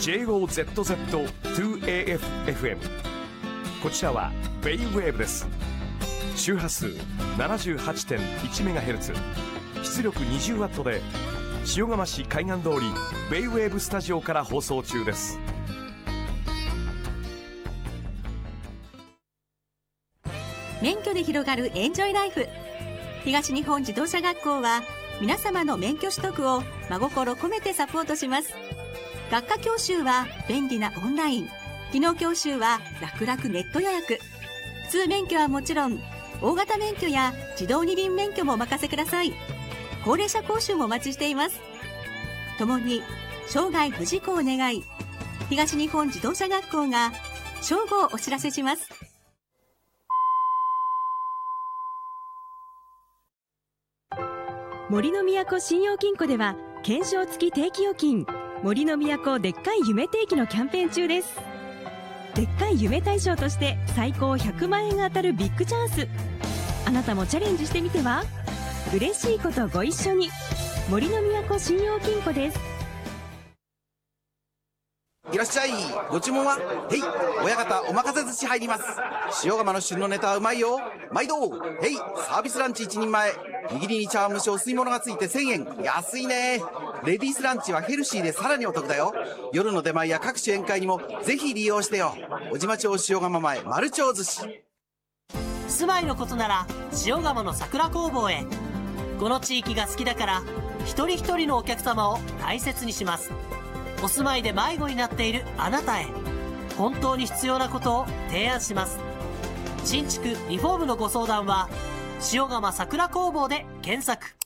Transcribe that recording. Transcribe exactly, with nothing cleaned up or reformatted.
ジェイオーゼットゼットツーエーエフエフエム。 こちらはベイウェーブです。周波数 ななじゅうはちてんいちメガヘルツ、 出力 にじゅうワット で塩釜市海岸通りベイウェーブスタジオから放送中です。 免許で広がるエンジョイライフ。東日本自動車学校は皆様の免許取得を真心込めてサポートします。学科教習は便利なオンライン、技能教習は楽々ネット予約、通免許はもちろん大型免許や自動二輪免許もお任せください。高齢者講習もお待ちしています。共に生涯無事故を願い、東日本自動車学校が正午をお知らせします。 森の都信用金庫では懸賞付き定期預金森の都でっかい夢定期のキャンペーン中です。でっかい夢大賞として最高ひゃくまんえんが当たるビッグチャンス。あなたもチャレンジしてみては。嬉しいことご一緒に。森の都信用金庫です。 いらっしゃい。ご注文は？へい、親方お任せ寿司入ります。塩釜の旬のネタはうまいよ。毎度。へい、サービスランチ一人前。握りに茶碗蒸しお吸い物がついてせんえん。安いね。レディースランチはヘルシーでさらにお得だよ。夜の出前や各種宴会にもぜひ利用してよ。小島町塩釜前丸町寿司。 住まいのことなら塩釜の桜工房へ。この地域が好きだから一人一人のお客様を大切にします。お住まいで迷子になっているあなたへ、本当に必要なことを提案します。新築リフォームのご相談は塩釜桜工房で検索。